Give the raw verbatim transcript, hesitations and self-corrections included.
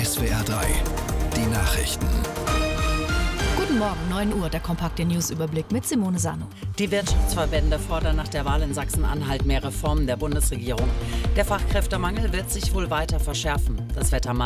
S W R drei. Die Nachrichten. Guten Morgen, neun Uhr, der kompakte Newsüberblick mit Simone Sano. Die Wirtschaftsverbände fordern nach der Wahl in Sachsen-Anhalt mehr Reformen der Bundesregierung. Der Fachkräftemangel wird sich wohl weiter verschärfen. Das Wetter